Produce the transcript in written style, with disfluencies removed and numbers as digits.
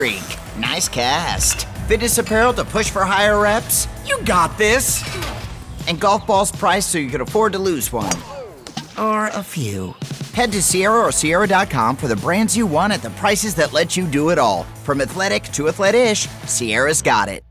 Freak. Nice cast. Fitness apparel to push for higher reps? You got this! And golf balls priced so you can afford to lose one. Or a few. Head to Sierra or Sierra.com for the brands you want at the prices that let you do it all. From athletic to athlete-ish, Sierra's got it.